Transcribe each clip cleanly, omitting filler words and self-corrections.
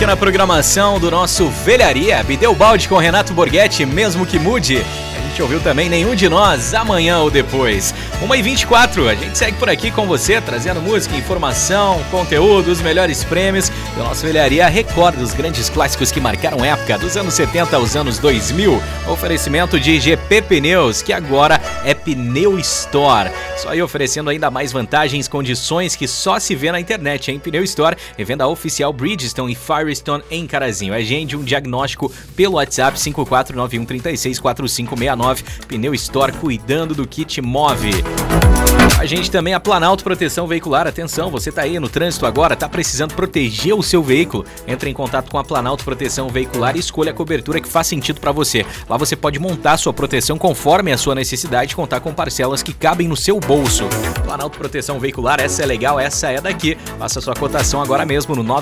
Na programação do nosso Velharia, Bideu Balde com Renato Borghetti, mesmo que mude. A gente ouviu também Nenhum de Nós, amanhã ou depois. 1h24, a gente segue por aqui com você, trazendo música, informação, conteúdo, os melhores prêmios do nosso Velharia. Recorda os grandes clássicos que marcaram época, dos anos 70 aos anos 2000. Oferecimento de GP Pneus, que agora é Pneu Store. Só aí oferecendo ainda mais vantagens, condições que só se vê na internet, hein? Pneu Store, revenda oficial Bridgestone e Firestone em Carazinho. Agende um diagnóstico pelo WhatsApp 5491364569. Pneu Store, cuidando do que te move. A gente também, a Planalto Proteção Veicular. Atenção, você tá aí no trânsito agora, tá precisando proteger o seu veículo? Entre em contato com a Planalto Proteção Veicular e escolha a cobertura que faz sentido para você. Lá você pode montar sua proteção conforme a sua necessidade e contar com parcelas que cabem no seu bolso. Planalto Proteção Veicular, essa é legal, essa é daqui. Faça sua cotação agora mesmo no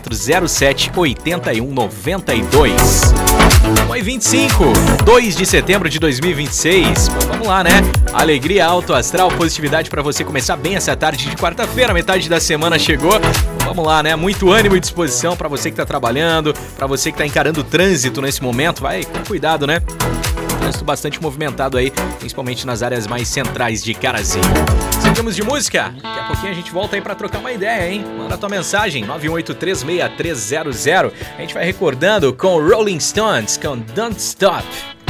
98407-8192. 1h25, 2 de setembro de 2026. Bom, vamos lá, né? Alegria, alto astral, positividade para você começar bem essa tarde de quarta-feira. Metade da semana chegou. Vamos lá, né? Muito ânimo e disposição para você que tá trabalhando, para você que tá encarando o trânsito nesse momento. Vai com cuidado, né? Trânsito bastante movimentado aí, principalmente nas áreas mais centrais de Carazinho. Seguimos de música? Daqui a pouquinho a gente volta aí pra trocar uma ideia, hein? Manda tua mensagem, 983630300. A gente vai recordando com Rolling Stones, com Don't Stop.